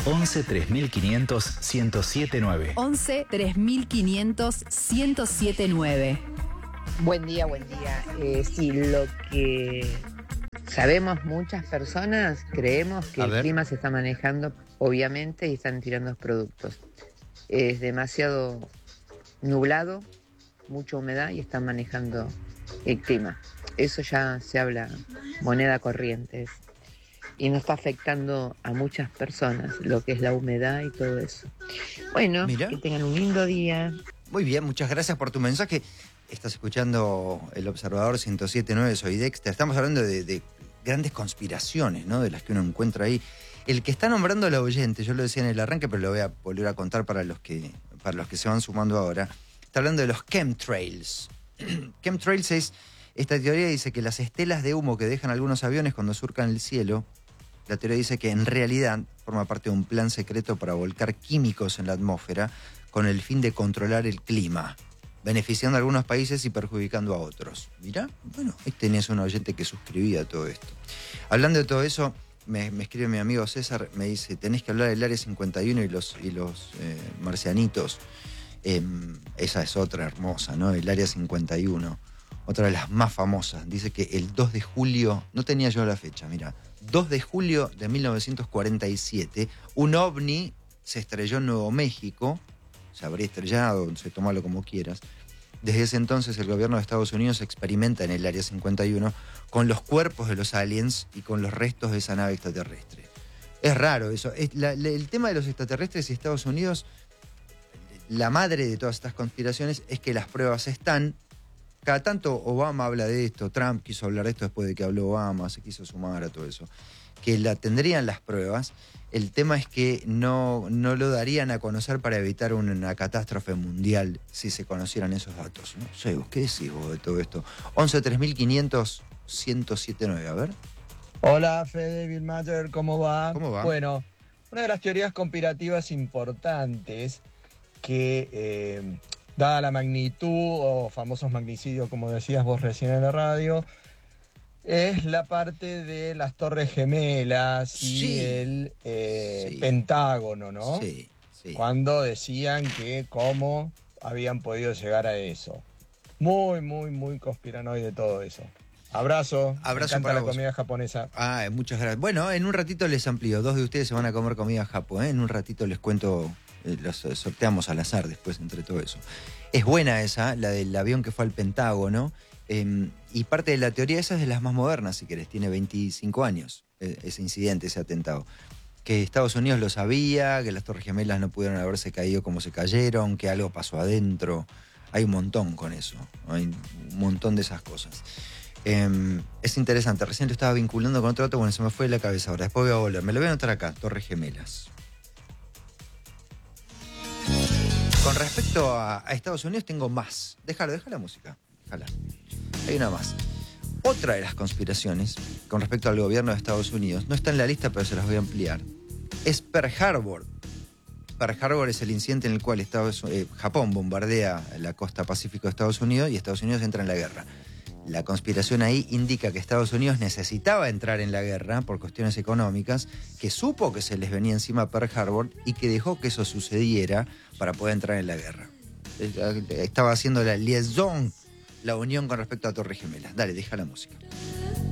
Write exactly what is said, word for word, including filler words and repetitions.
once tres mil quinientos ciento siete nueve. once tres mil quinientos ciento siete nueve. Buen día, buen día. Eh, sí, lo que sabemos muchas personas, creemos que A el ver. clima se está manejando, obviamente, y están tirando los productos. Es demasiado nublado, mucha humedad y están manejando el clima. Eso ya se habla moneda corriente. Y nos está afectando a muchas personas, lo que es la humedad y todo eso. Bueno, Mira. que tengan un lindo día. Muy bien, muchas gracias por tu mensaje. Estás escuchando El Observador ciento siete punto nueve, soy Dexter. Estamos hablando de, de grandes conspiraciones, ¿no? De las que uno encuentra ahí. El que está nombrando al oyente, yo lo decía en el arranque, pero lo voy a volver a contar para los que, para los que se van sumando ahora. Está hablando de los chemtrails. Chemtrails es, esta teoría dice que las estelas de humo que dejan algunos aviones cuando surcan el cielo, la teoría dice que en realidad forma parte de un plan secreto para volcar químicos en la atmósfera con el fin de controlar el clima, beneficiando a algunos países y perjudicando a otros. Mirá, bueno, ahí tenés un oyente que suscribía a todo esto. Hablando de todo eso, me, me escribe mi amigo César, me dice, tenés que hablar del Área cincuenta y uno y los, y los eh, marcianitos. Eh, esa es otra hermosa, ¿no? El Área cincuenta y uno, otra de las más famosas. Dice que el dos de julio, no tenía yo la fecha, mira, dos de julio de mil novecientos cuarenta y siete, un ovni se estrelló en Nuevo México, se habría estrellado, se tomalo como quieras. Desde ese entonces el gobierno de Estados Unidos experimenta en el Área cincuenta y uno con los cuerpos de los aliens y con los restos de esa nave extraterrestre. Es raro eso. Es la, la, el tema de los extraterrestres y Estados Unidos, la madre de todas estas conspiraciones es que las pruebas están. Cada tanto Obama habla de esto, Trump quiso hablar de esto después de que habló Obama, se quiso sumar a todo eso. Que la tendrían las pruebas. El tema es que no, no lo darían a conocer para evitar una catástrofe mundial si se conocieran esos datos. No sé, ¿qué decís vos de todo esto? once tres mil quinientos ciento siete nueve, a ver. Hola, Fede, Bill Matter, ¿cómo va? ¿Cómo va? Bueno, una de las teorías conspirativas importantes que, eh, dada la magnitud o famosos magnicidios, como decías vos recién en la radio, es la parte de las Torres Gemelas y Sí. el eh, Sí. Pentágono, ¿no? Sí, sí. Cuando decían que cómo habían podido llegar a eso. Muy, muy, muy conspiranoide todo eso. Abrazo. Abrazo Me encanta para la vos. comida japonesa. Ah, muchas gracias. Bueno, en un ratito les amplío. Dos de ustedes se van a comer comida japo, ¿eh? En un ratito les cuento, eh, los eh, sorteamos al azar después entre todo eso. Es buena esa, la del avión que fue al Pentágono. Eh, y parte de la teoría esa es de las más modernas, si querés. Tiene veinticinco años eh, ese incidente, ese atentado. Que Estados Unidos lo sabía, que las Torres Gemelas no pudieron haberse caído como se cayeron, que algo pasó adentro. Hay un montón con eso. Hay un montón de esas cosas. Eh, es interesante, recién lo estaba vinculando con otro dato, bueno, se me fue de la cabeza ahora, después voy a volver, me lo voy a anotar acá, Torres Gemelas. Con respecto a, a Estados Unidos tengo más, déjalo, déjala la música, déjala. Hay una más. Otra de las conspiraciones con respecto al gobierno de Estados Unidos, no está en la lista pero se las voy a ampliar, es Pearl Harbor. Pearl Harbor es el incidente en el cual Estados, eh, Japón bombardea la costa pacífico de Estados Unidos y Estados Unidos entra en la guerra. La conspiración ahí indica que Estados Unidos necesitaba entrar en la guerra por cuestiones económicas, que supo que se les venía encima Pearl Harbor y que dejó que eso sucediera para poder entrar en la guerra. Estaba haciendo la liaison, la unión con respecto a Torres Gemelas. Dale, deja la música.